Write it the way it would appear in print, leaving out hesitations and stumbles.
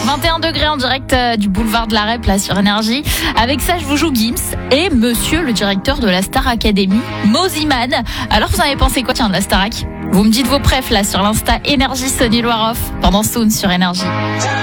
21 degrés en direct du boulevard de la Rep, là, sur Énergie. Avec ça, je vous joue Gims et monsieur le directeur de la Star Academy, Moziman. Alors, vous en avez pensé quoi, tiens, de la Starac? Vous me dites vos préfs, là, sur l'Insta Énergie Sonny Loiroff, pendant Soon sur Énergie.